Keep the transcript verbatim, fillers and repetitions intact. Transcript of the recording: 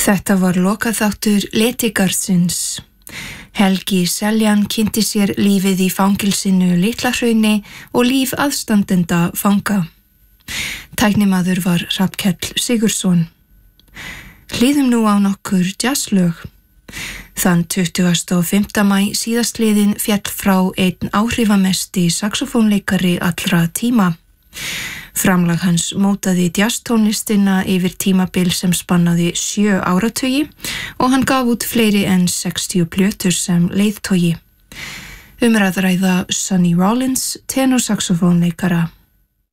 Þetta var lokaþáttur Letigarðsins. Helgi Seljan kynnti sér lífið í fangelsinu Litlahrauni og líf aðstandenda fanga. Tæknimaður var Hrafnkell Sigurðsson. Hlýðum nú á nokkur jazzlög. Þann tuttugasta og fimmta maí síðastliðinn féll frá einn áhrifamesti saxofónleikari allra tíma. Framlag hans mótaði jazztónlistina yfir tímabil sem spannaði sjö áratugi og hann gaf út fleiri en sextíu plötur sem leiðtogi. Um er að ræða Sonny Rollins, tenorsaxofónleikara.